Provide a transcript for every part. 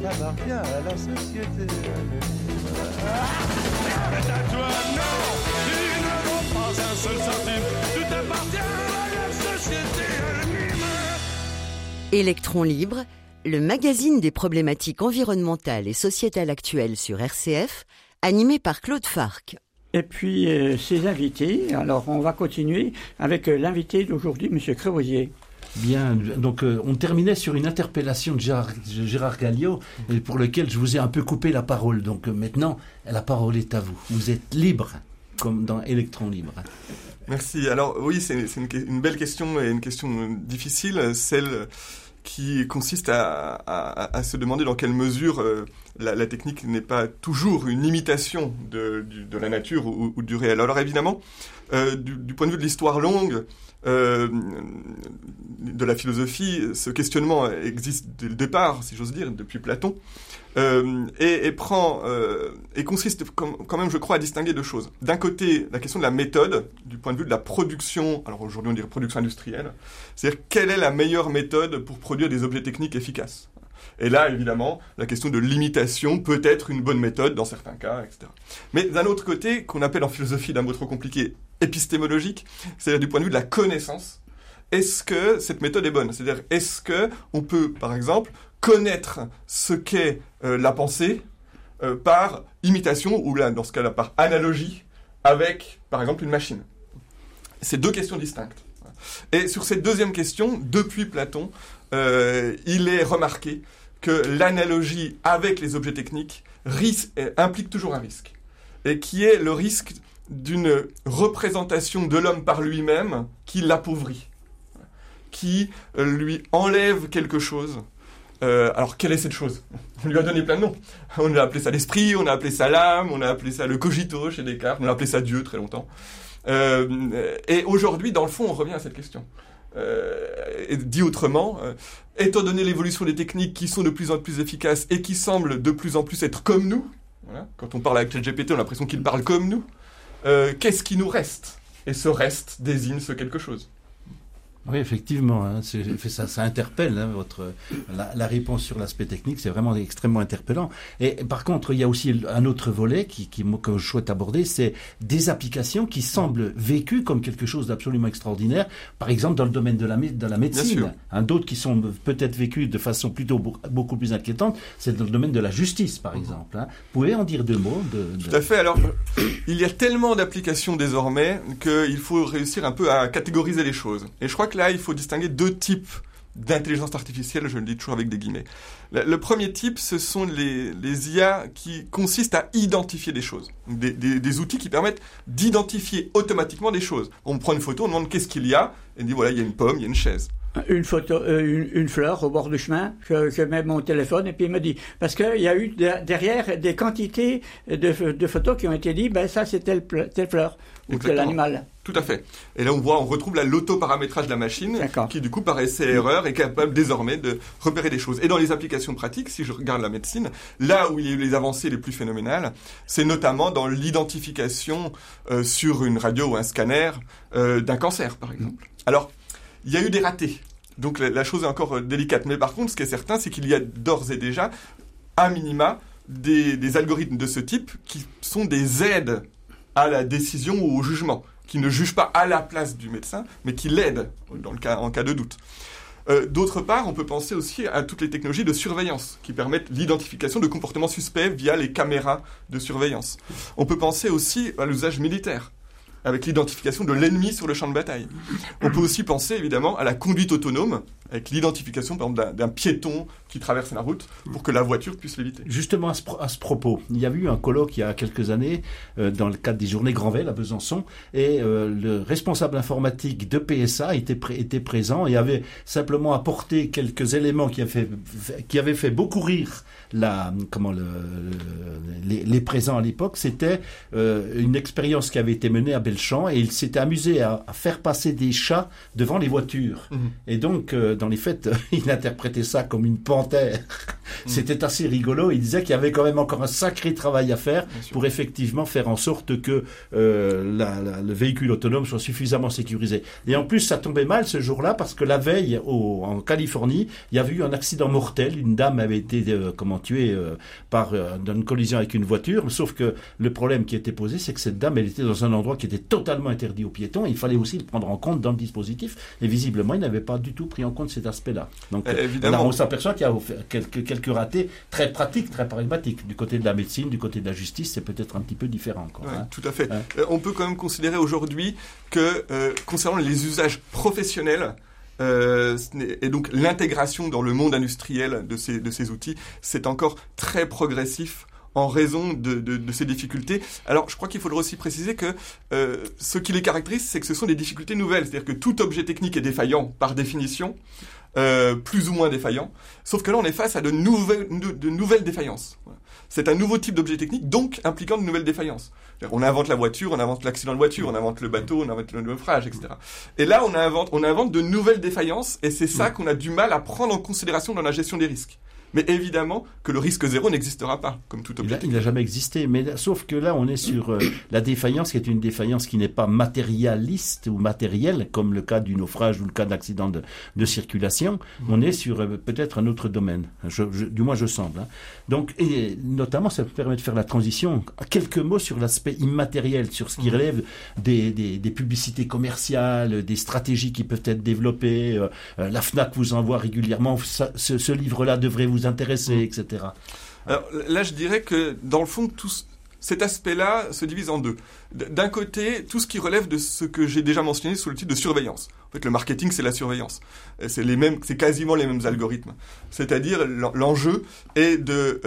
appartient à la société. Mais à toi, non, tu ne vaux pas un seul centime, tout appartient à la société anonyme. Électron libre, le magazine des problématiques environnementales et sociétales actuelles sur RCF, animé par Claude Farc. Et puis ses invités. Alors on va continuer avec l'invité d'aujourd'hui, M. Crévoisier. Bien, donc on terminait sur une interpellation de Gérard Galliot, pour lequel je vous ai un peu coupé la parole. Donc maintenant, la parole est à vous. Vous êtes libre, comme dans Électron libre. Merci. Alors oui, c'est une belle question et une question difficile, celle qui consiste à se demander dans quelle mesure la technique n'est pas toujours une imitation de la nature ou du réel. Alors évidemment, du point de vue de l'histoire longue, de la philosophie, ce questionnement existe dès le départ, si j'ose dire, depuis Platon, et consiste quand même, je crois, à distinguer deux choses. D'un côté, la question de la méthode, du point de vue de la production, alors aujourd'hui on dirait production industrielle, c'est-à-dire quelle est la meilleure méthode pour produire des objets techniques efficaces. Et là, évidemment, la question de l'imitation peut être une bonne méthode dans certains cas, etc. Mais d'un autre côté, qu'on appelle en philosophie d'un mot trop compliqué, épistémologique, c'est-à-dire du point de vue de la connaissance, est-ce que cette méthode est bonne ? C'est-à-dire, est-ce qu'on peut, par exemple, connaître ce qu'est la pensée par imitation, ou là, dans ce cas-là, par analogie, avec, par exemple, une machine ? C'est deux questions distinctes. Et sur cette deuxième question, depuis Platon, il est remarqué que l'analogie avec les objets techniques implique toujours un risque, et qui est le risque d'une représentation de l'homme par lui-même qui l'appauvrit, qui lui enlève quelque chose. Alors, quelle est cette chose ? On lui a donné plein de noms. On a appelé ça l'esprit, on a appelé ça l'âme, on a appelé ça le cogito chez Descartes, on a appelé ça Dieu très longtemps. Et aujourd'hui, dans le fond, on revient à cette question. Et dit autrement, étant donné l'évolution des techniques qui sont de plus en plus efficaces et qui semblent de plus en plus être comme nous, voilà, quand on parle avec ChatGPT, on a l'impression qu'il parle comme nous, qu'est-ce qui nous reste ? Et ce reste désigne ce quelque chose. Oui, effectivement, hein, ça interpelle la réponse sur l'aspect technique, c'est vraiment extrêmement interpellant. Et par contre, il y a aussi un autre volet que je souhaite aborder, c'est des applications qui semblent vécues comme quelque chose d'absolument extraordinaire, par exemple dans le domaine de la médecine. D'autres qui sont peut-être vécues de façon plutôt beaucoup plus inquiétante, c'est dans le domaine de la justice, par exemple. Hein. Vous pouvez en dire deux mots Tout à fait. Alors, il y a tellement d'applications désormais qu'il faut réussir un peu à catégoriser les choses. Et je crois que là, il faut distinguer deux types d'intelligence artificielle, je le dis toujours avec des guillemets. Le premier type, ce sont les IA qui consistent à identifier des choses. Des outils qui permettent d'identifier automatiquement des choses. On prend une photo, on demande qu'est-ce qu'il y a, et on dit voilà, il y a une pomme, il y a une chaise. Une photo, une fleur au bord du chemin, je mets mon téléphone et puis il me dit, parce qu'il y a eu derrière des quantités de photos qui ont été dit, ça c'est telle fleur ou tel animal. Tout à fait. Et là on retrouve l'autoparamétrage de la machine, qui du coup par essai-erreur est capable désormais de repérer des choses. Et dans les applications pratiques, si je regarde la médecine, là où il y a eu les avancées les plus phénoménales, c'est notamment dans l'identification sur une radio ou un scanner d'un cancer par exemple. Alors, il y a eu des ratés, donc la chose est encore délicate. Mais par contre, ce qui est certain, c'est qu'il y a d'ores et déjà, à minima, des algorithmes de ce type qui sont des aides à la décision ou au jugement, qui ne jugent pas à la place du médecin, mais qui l'aident en cas de doute. D'autre part, on peut penser aussi à toutes les technologies de surveillance qui permettent l'identification de comportements suspects via les caméras de surveillance. On peut penser aussi à l'usage militaire, avec l'identification de l'ennemi sur le champ de bataille. On peut aussi penser, évidemment, à la conduite autonome, avec l'identification, par exemple, d'un piéton qui traverse la route pour que la voiture puisse l'éviter. Justement, à ce propos, il y a eu un colloque il y a quelques années, dans le cadre des Journées Granvelle à Besançon, et le responsable informatique de PSA était présent et avait simplement apporté quelques éléments qui avaient fait beaucoup rire les présents à l'époque. C'était une expérience qui avait été menée à Belchamp, et il s'était amusé à faire passer des chats devant les voitures. Et donc, dans les faits, il interprétait ça comme une panthère c'était assez rigolo. Il disait qu'il y avait quand même encore un sacré travail à faire Bien sûr. pour effectivement faire en sorte que le véhicule autonome soit suffisamment sécurisé. Et en plus, ça tombait mal ce jour-là parce que la veille, en Californie, il y avait eu un accident mortel. Une dame avait été tuée dans une collision avec une voiture. Sauf que le problème qui était posé, c'est que cette dame, elle était dans un endroit qui était totalement interdit aux piétons. Il fallait aussi le prendre en compte dans le dispositif. Et visiblement, il n'avait pas du tout pris en compte cet aspect-là. Donc, on s'aperçoit qu'il y a quelques ratés très pratiques, très pragmatiques. Du côté de la médecine, du côté de la justice, c'est peut-être un petit peu différent. Quoi, Ouais, hein. tout à fait. Ouais. On peut quand même considérer aujourd'hui que, concernant les usages professionnels, et donc l'intégration dans le monde industriel de ces outils, c'est encore très progressif en raison de ces difficultés. Alors, je crois qu'il faudrait aussi préciser que ce qui les caractérise, c'est que ce sont des difficultés nouvelles. C'est-à-dire que tout objet technique est défaillant par définition, plus ou moins défaillant. Sauf que là, on est face à de nouvelles défaillances. Voilà. C'est un nouveau type d'objet technique, donc impliquant de nouvelles défaillances. On invente la voiture, on invente l'accident de voiture, on invente le bateau, on invente le naufrage, etc. Et là, on invente de nouvelles défaillances, et c'est ça qu'on a du mal à prendre en considération dans la gestion des risques. Mais évidemment que le risque zéro n'existera pas, comme tout objet. Il n'a jamais existé, mais sauf que là, on est sur la défaillance, qui est une défaillance qui n'est pas matérialiste ou matérielle, comme le cas du naufrage ou le cas d'accident de circulation. On est sur peut-être un autre domaine, du moins je semble. Hein. Donc, et notamment, ça permet de faire la transition. Quelques mots sur l'aspect immatériel, sur ce qui relève des publicités commerciales, des stratégies qui peuvent être développées. La FNAC vous envoie régulièrement, ce livre-là devrait vous intéresser, etc. Alors là, je dirais que dans le fond, cet aspect-là se divise en deux. D'un côté, tout ce qui relève de ce que j'ai déjà mentionné sous le titre de surveillance. En fait, le marketing, c'est la surveillance. C'est quasiment les mêmes algorithmes. C'est-à-dire, l'enjeu est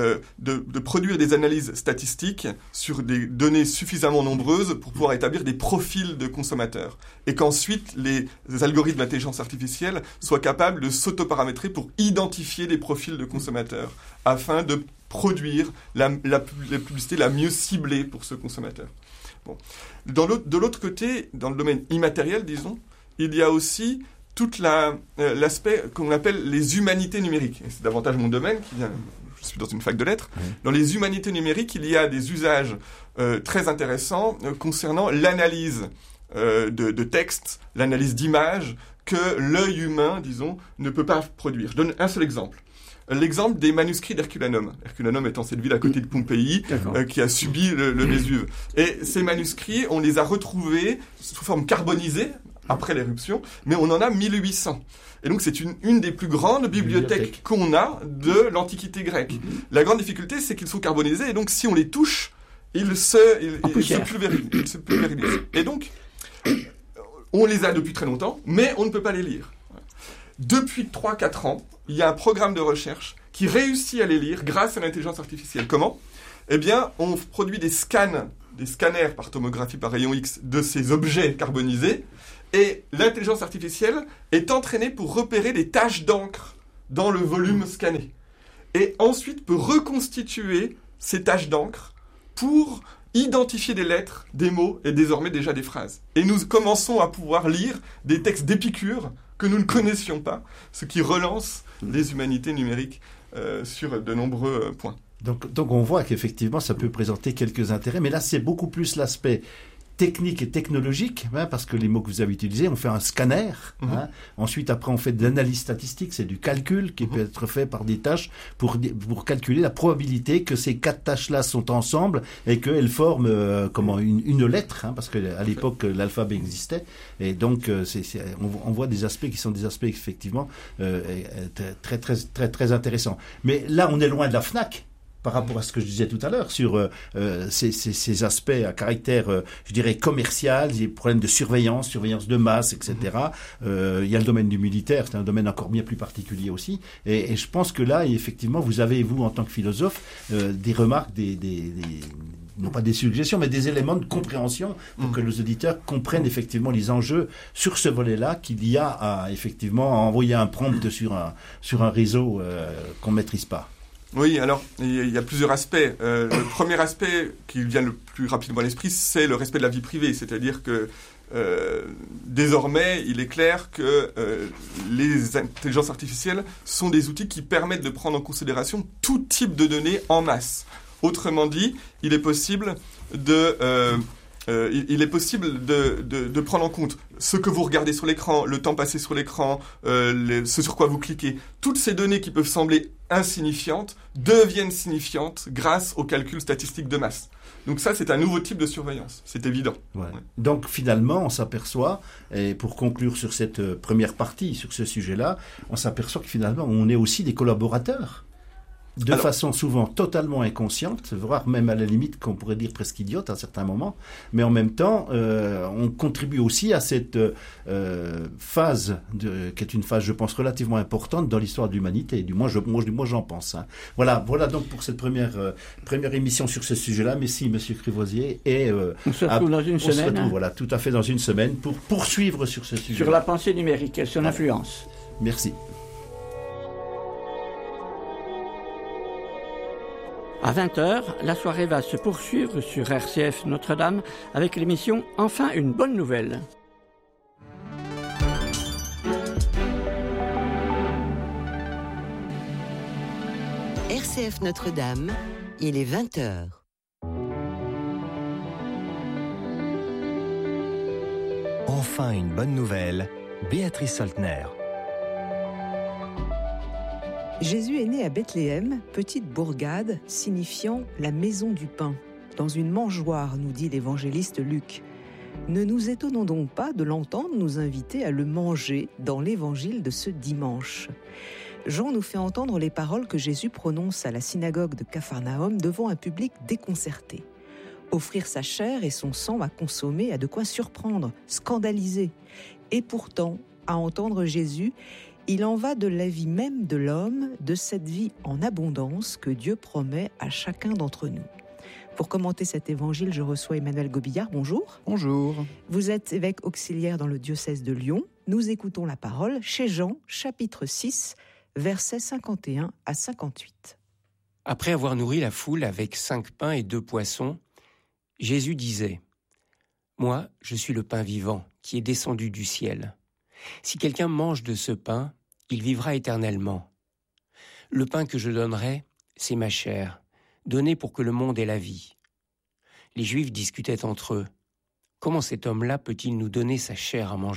de produire des analyses statistiques sur des données suffisamment nombreuses pour pouvoir établir des profils de consommateurs. Et qu'ensuite, les algorithmes d'intelligence artificielle soient capables de s'auto-paramétrer pour identifier les profils de consommateurs afin de produire la publicité la mieux ciblée pour ce consommateur. Bon. De l'autre côté, dans le domaine immatériel, disons, il y a aussi tout l'aspect qu'on appelle les humanités numériques. Et c'est davantage mon domaine, je suis dans une fac de lettres. Oui. Dans les humanités numériques, il y a des usages très intéressants concernant l'analyse de textes, l'analyse d'images que l'œil humain, disons, ne peut pas produire. Je donne un seul exemple. L'exemple des manuscrits d'Herculanum. Herculanum étant cette ville à côté de Pompéi, qui a subi le Vésuve. Et ces manuscrits, on les a retrouvés sous forme carbonisée, après l'éruption, mais on en a 1800. Et donc c'est une des plus grandes bibliothèques qu'on a de l'Antiquité grecque. La grande difficulté, c'est qu'ils sont carbonisés, et donc si on les touche, ils se pulvérisent. Et donc, on les a depuis très longtemps, mais on ne peut pas les lire. Depuis 3-4 ans, il y a un programme de recherche qui réussit à les lire grâce à l'intelligence artificielle. Comment ? Eh bien, on produit des scanners par tomographie par rayon X de ces objets carbonisés, et l'intelligence artificielle est entraînée pour repérer les taches d'encre dans le volume scanné. Et ensuite peut reconstituer ces taches d'encre pour identifier des lettres, des mots et désormais déjà des phrases. Et nous commençons à pouvoir lire des textes d'Épicure que nous ne connaissions pas, ce qui relance les humanités numériques sur de nombreux points. Donc on voit qu'effectivement ça peut présenter quelques intérêts, mais là c'est beaucoup plus l'aspect technique et technologique, hein, parce que les mots que vous avez utilisés, on fait un scanner, hein, ensuite après on fait de l'analyse statistique, c'est du calcul qui peut être fait par des tâches pour calculer la probabilité que ces 4 tâches-là sont ensemble et qu'elles forment une lettre, hein, parce qu'à l'époque l'alphabet existait, et donc on voit des aspects qui sont des aspects effectivement très, très, très, très intéressants. Mais là on est loin de la FNAC, par rapport à ce que je disais tout à l'heure sur ces aspects à caractère, je dirais, commercial, des problèmes de surveillance de masse, etc. Il y a le domaine du militaire, c'est un domaine encore bien plus particulier aussi. Et je pense que là, effectivement, vous avez, vous, en tant que philosophe, des remarques, non pas des suggestions, mais des éléments de compréhension pour que les auditeurs comprennent effectivement les enjeux sur ce volet-là qu'il y a à effectivement envoyer un prompt sur un réseau qu'on ne maîtrise pas. Oui, alors, il y a plusieurs aspects. Le premier aspect qui vient le plus rapidement à l'esprit, c'est le respect de la vie privée. C'est-à-dire que désormais, il est clair que les intelligences artificielles sont des outils qui permettent de prendre en considération tout type de données en masse. Autrement dit, il est possible de prendre en compte ce que vous regardez sur l'écran, le temps passé sur l'écran, ce sur quoi vous cliquez. Toutes ces données qui peuvent sembler insignifiantes deviennent signifiantes grâce au calcul statistique de masse. Donc ça, c'est un nouveau type de surveillance, c'est évident. Ouais. Donc finalement, on s'aperçoit, et pour conclure sur cette première partie, sur ce sujet-là, on s'aperçoit que finalement, on est aussi des collaborateurs. De façon souvent totalement inconsciente, voire même à la limite qu'on pourrait dire presque idiote à certains moments, mais en même temps, on contribue aussi à cette phase qui est une phase, je pense, relativement importante dans l'histoire de l'humanité. Du moins, j'en pense. Hein. Voilà donc pour cette première émission sur ce sujet-là. Merci, Monsieur Crivoisier. Et on se retrouve dans une semaine. Se retrouve, voilà, tout à fait dans une semaine pour poursuivre sur ce sujet. Sur la pensée numérique et son influence. Merci. À 20h, la soirée va se poursuivre sur RCF Notre-Dame avec l'émission « Enfin une bonne nouvelle ». RCF Notre-Dame, il est 20h. Enfin une bonne nouvelle, Béatrice Soltner. Jésus est né à Bethléem, petite bourgade signifiant la maison du pain, dans une mangeoire, nous dit l'évangéliste Luc. Ne nous étonnons donc pas de l'entendre nous inviter à le manger dans l'évangile de ce dimanche. Jean nous fait entendre les paroles que Jésus prononce à la synagogue de Capharnaüm devant un public déconcerté. Offrir sa chair et son sang à consommer a de quoi surprendre, scandaliser. Et pourtant, à entendre Jésus, il en va de la vie même de l'homme, de cette vie en abondance que Dieu promet à chacun d'entre nous. Pour commenter cet évangile, je reçois Emmanuel Gobillard. Bonjour. Bonjour. Vous êtes évêque auxiliaire dans le diocèse de Lyon. Nous écoutons la parole chez Jean, chapitre 6, versets 51 à 58. Après avoir nourri la foule avec 5 pains et 2 poissons, Jésus disait : « Moi, je suis le pain vivant qui est descendu du ciel. Si quelqu'un mange de ce pain, il vivra éternellement. Le pain que je donnerai, c'est ma chair, donnée pour que le monde ait la vie. » Les Juifs discutaient entre eux. « Comment cet homme-là peut-il nous donner sa chair à manger ?»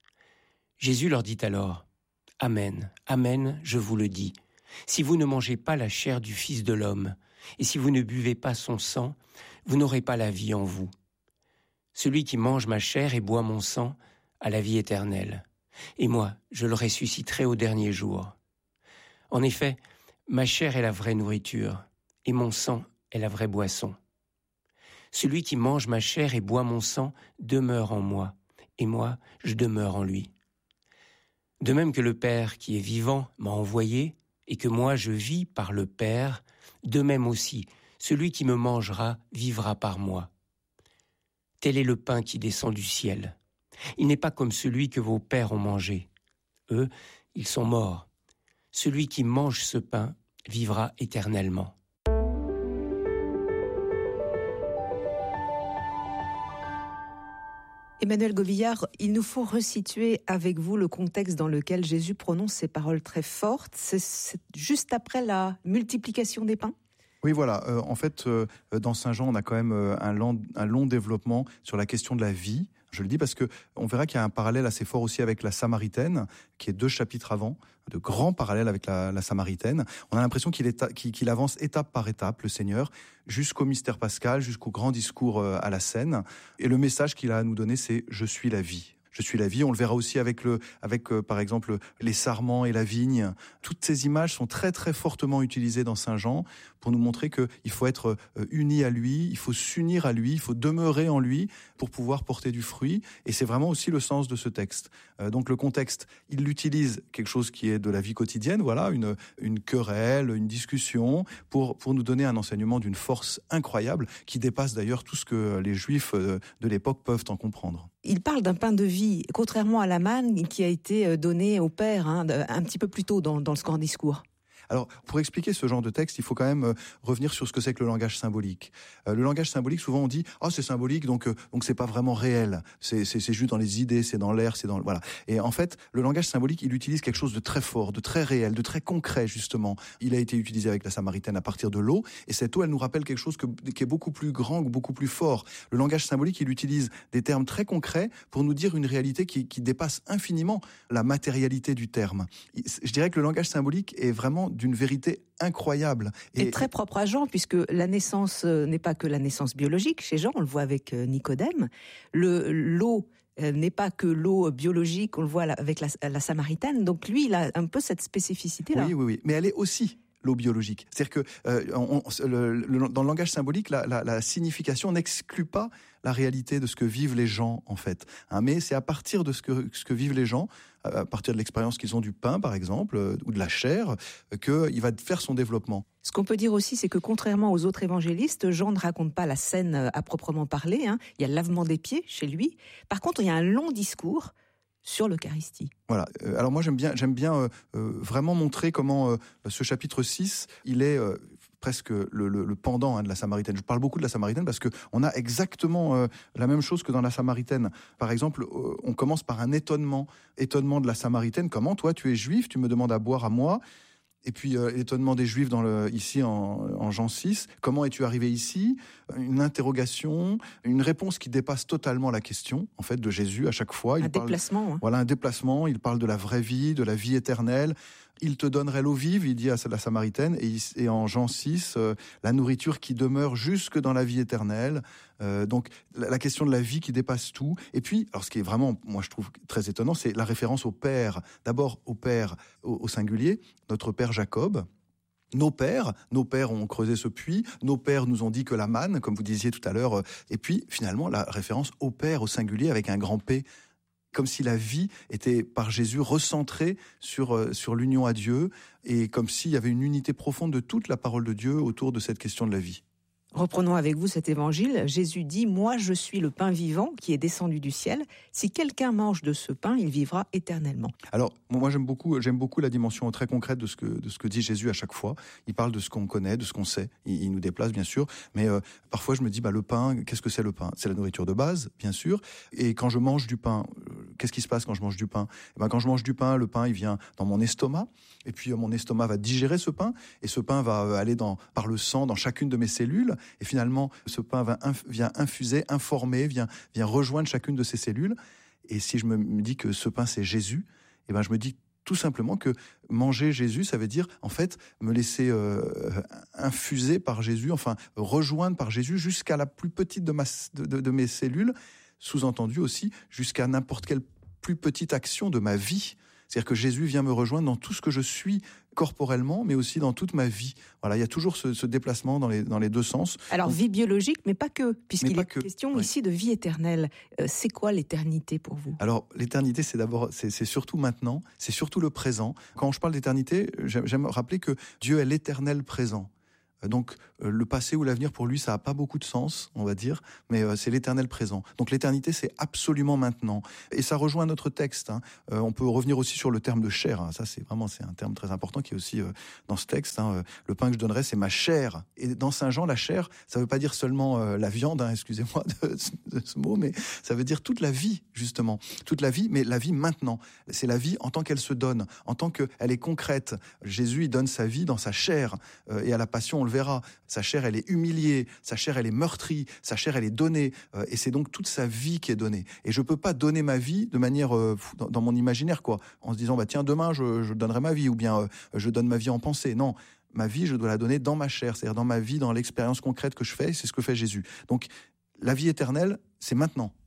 Jésus leur dit alors : « Amen, amen, je vous le dis. Si vous ne mangez pas la chair du Fils de l'homme, et si vous ne buvez pas son sang, vous n'aurez pas la vie en vous. Celui qui mange ma chair et boit mon sang a la vie éternelle. Et moi, je le ressusciterai au dernier jour. En effet, ma chair est la vraie nourriture, et mon sang est la vraie boisson. Celui qui mange ma chair et boit mon sang demeure en moi, et moi, je demeure en lui. De même que le Père qui est vivant m'a envoyé, et que moi je vis par le Père, de même aussi, celui qui me mangera vivra par moi. Tel est le pain qui descend du ciel. Il n'est pas comme celui que vos pères ont mangé. Eux, ils sont morts. Celui qui mange ce pain vivra éternellement. » Emmanuel Gobillard, il nous faut resituer avec vous le contexte dans lequel Jésus prononce ces paroles très fortes. C'est juste après la multiplication des pains ? Oui, voilà. En fait, dans Saint Jean, on a quand même un long développement sur la question de la vie. Je le dis parce que on verra qu'il y a un parallèle assez fort aussi avec la Samaritaine, qui est 2 chapitres avant, de grands parallèles avec la Samaritaine. On a l'impression qu'il avance étape par étape, le Seigneur, jusqu'au mystère pascal, jusqu'au grand discours à la Seine. Et le message qu'il a à nous donner, c'est « Je suis la vie ». Je suis la vie. On le verra aussi avec par exemple, les sarments et la vigne. Toutes ces images sont très, très fortement utilisées dans Saint Jean pour nous montrer qu'il faut être unis à lui, il faut s'unir à lui, il faut demeurer en lui pour pouvoir porter du fruit. Et c'est vraiment aussi le sens de ce texte. Donc le contexte, il utilise quelque chose qui est de la vie quotidienne, voilà, une querelle, une discussion, pour nous donner un enseignement d'une force incroyable qui dépasse d'ailleurs tout ce que les Juifs de l'époque peuvent en comprendre. Il parle d'un pain de vie, contrairement à la manne qui a été donnée au Père un petit peu plus tôt dans ce grand discours. Alors, pour expliquer ce genre de texte, il faut quand même revenir sur ce que c'est que le langage symbolique. Le langage symbolique, souvent on dit c'est symbolique, donc c'est pas vraiment réel. C'est juste dans les idées, c'est dans l'air, c'est dans voilà. Et en fait, le langage symbolique, il utilise quelque chose de très fort, de très réel, de très concret justement. Il a été utilisé avec la Samaritaine à partir de l'eau, et cette eau, elle nous rappelle quelque chose qui est beaucoup plus grand, beaucoup plus fort. Le langage symbolique, il utilise des termes très concrets pour nous dire une réalité qui dépasse infiniment la matérialité du terme. Je dirais que le langage symbolique est vraiment d'une vérité incroyable. Et très propre à Jean, puisque la naissance n'est pas que la naissance biologique. Chez Jean, on le voit avec Nicodème. L'eau n'est pas que l'eau biologique, on le voit avec la Samaritaine. Donc lui, il a un peu cette spécificité-là. Oui. Mais elle est aussi l'eau biologique. C'est-à-dire que dans le langage symbolique, la signification n'exclut pas la réalité de ce que vivent les gens, en fait. Mais c'est à partir de ce que vivent les gens, à partir de l'expérience qu'ils ont du pain, par exemple, ou de la chair, qu'il va faire son développement. Ce qu'on peut dire aussi, c'est que contrairement aux autres évangélistes, Jean ne raconte pas la scène à proprement parler. Il y a le lavement des pieds chez lui. Par contre, il y a un long discours sur l'Eucharistie. Voilà. Alors moi, j'aime bien vraiment montrer comment ce chapitre 6, il est presque le pendant de la Samaritaine. Je parle beaucoup de la Samaritaine parce que on a exactement la même chose que dans la Samaritaine. Par exemple, on commence par un étonnement de la Samaritaine. Comment, toi, tu es juif, tu me demandes à boire à moi? Et puis l'étonnement des Juifs ici en Jean 6, comment es-tu arrivé ici? Une interrogation, une réponse qui dépasse totalement la question en fait de Jésus à chaque fois. Déplacement. Voilà, un déplacement. Il parle de la vraie vie, de la vie éternelle. Il te donnerait l'eau vive, il dit à la Samaritaine, et en Jean 6, la nourriture qui demeure jusque dans la vie éternelle. Donc la question de la vie qui dépasse tout. Et puis, alors ce qui est vraiment, moi je trouve très étonnant, c'est la référence au Père. D'abord au Père au singulier, notre Père Jacob. Nos pères ont creusé ce puits, nos pères nous ont dit que la manne, comme vous disiez tout à l'heure, et puis finalement la référence au Père au singulier avec un grand P, comme si la vie était par Jésus recentrée sur l'union à Dieu, et comme s'il y avait une unité profonde de toute la parole de Dieu autour de cette question de la vie. Reprenons avec vous cet évangile. Jésus dit « Moi, je suis le pain vivant qui est descendu du ciel. Si quelqu'un mange de ce pain, il vivra éternellement. » Alors, moi, j'aime beaucoup la dimension très concrète de ce que dit Jésus à chaque fois. Il parle de ce qu'on connaît, de ce qu'on sait. Il nous déplace, bien sûr. Mais parfois, je me dis, le pain, qu'est-ce que c'est le pain? C'est la nourriture de base, bien sûr. Et quand je mange du pain, qu'est-ce qui se passe quand je mange du pain? Quand je mange du pain, le pain, il vient dans mon estomac. Et puis, mon estomac va digérer ce pain. Et ce pain va aller par le sang dans chacune de mes cellules. Et finalement, ce pain vient infuser, informer, vient rejoindre chacune de ces cellules. Et si je me dis que ce pain, c'est Jésus, je me dis tout simplement que manger Jésus, ça veut dire, en fait, me laisser infuser par Jésus, enfin, rejoindre par Jésus jusqu'à la plus petite de mes cellules, sous-entendu aussi, jusqu'à n'importe quelle plus petite action de ma vie. C'est-à-dire que Jésus vient me rejoindre dans tout ce que je suis corporellement, mais aussi dans toute ma vie. Voilà, il y a toujours ce déplacement dans les deux sens. Alors, vie biologique, mais pas que, puisqu'il est question ici de vie éternelle. C'est quoi l'éternité pour vous? Alors, l'éternité, c'est surtout maintenant, c'est surtout le présent. Quand je parle d'éternité, j'aime rappeler que Dieu est l'éternel présent. Donc le passé ou l'avenir pour lui ça a pas beaucoup de sens, on va dire, mais c'est l'éternel présent. Donc l'éternité c'est absolument maintenant et ça rejoint notre texte. On peut revenir aussi sur le terme de chair. Ça c'est un terme très important qui est aussi dans ce texte. Le pain que je donnerai c'est ma chair. Et dans Saint Jean la chair ça veut pas dire seulement la viande, excusez-moi de ce mot, mais ça veut dire toute la vie justement, toute la vie, mais la vie maintenant. C'est la vie en tant qu'elle se donne, en tant qu'elle est concrète. Jésus il donne sa vie dans sa chair et à la Passion on le verra, sa chair elle est humiliée, sa chair elle est meurtrie, sa chair elle est donnée, et c'est donc toute sa vie qui est donnée. Et je peux pas donner ma vie de manière dans mon imaginaire en se disant tiens demain je donnerai ma vie ou bien je donne ma vie en pensée. Non, ma vie je dois la donner dans ma chair, c'est-à-dire dans ma vie, dans l'expérience concrète que je fais. C'est ce que fait Jésus. Donc la vie éternelle c'est maintenant.